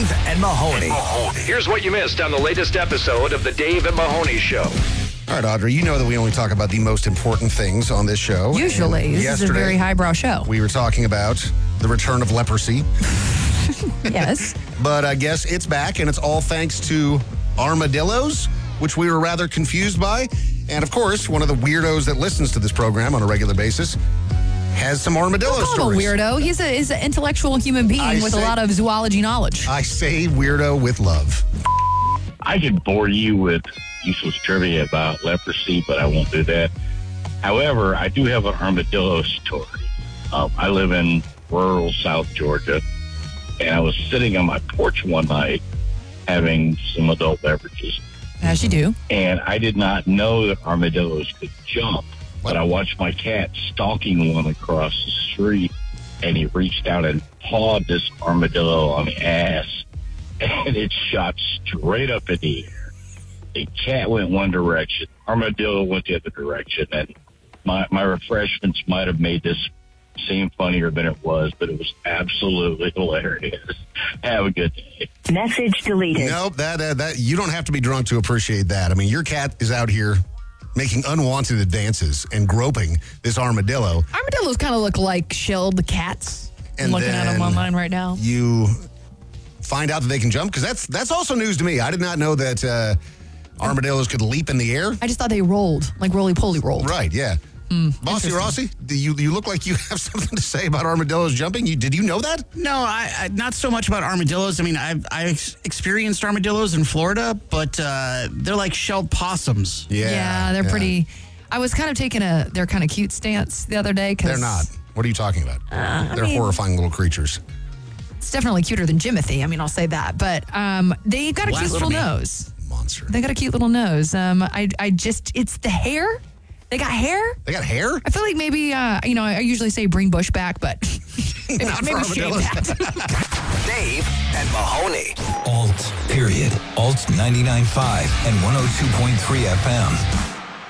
Dave and Mahoney. Here's what you missed on the latest episode of the Dave and Mahoney Show. All right, Audrey, you know that we only talk about the most important things on this show. Usually. This is a very highbrow show. We were talking about the return of leprosy. Yes. But I guess it's back, and it's all thanks to armadillos, which we were rather confused by. And, of course, one of the weirdos that listens to this program on a regular basis has some armadillo Don't call stories. him a weirdo. He's an intellectual human being with a lot of zoology knowledge. I say weirdo with love. I could bore you with useless trivia about leprosy, but I won't do that. However, I do have an armadillo story. I live in rural South Georgia, and I was sitting on my porch one night having some adult beverages. As you do. And I did not know that armadillos could jump, but I watched my cat stalking one across the street, and he reached out and pawed this armadillo on the ass, and it shot straight up in the air. The cat went one direction, armadillo went the other direction, and my refreshments might have made this seem funnier than it was, but it was absolutely hilarious. Have a good day. Message deleted. Nope, that you don't have to be drunk to appreciate that. I mean, your cat is out here making unwanted advances and groping this armadillo. Armadillos kind of look like shelled cats. And I'm looking at them online right now. You find out that they can jump, because that's also news to me. I did not know that armadillos could leap in the air. I just thought they rolled, like roly-poly rolled. Right, yeah. Bossy Rossi, you look like you have something to say about armadillos jumping. Did you know that? No, I not so much about armadillos. I mean, I experienced armadillos in Florida, but they're like shelled possums. Yeah, they're pretty. I was kind of taking they're kind of cute stance the other day. They're not. What are you talking about? They're horrifying little creatures. It's definitely cuter than Jimothy. I mean, I'll say that. But they got a cute little nose. Monster. They got a cute little nose. It's the hair. They got hair? They got hair? I feel like maybe, I usually say bring Bush back, but maybe shave that. Dave and Mahoney. Alt, period. Alt 99.5 and 102.3 FM.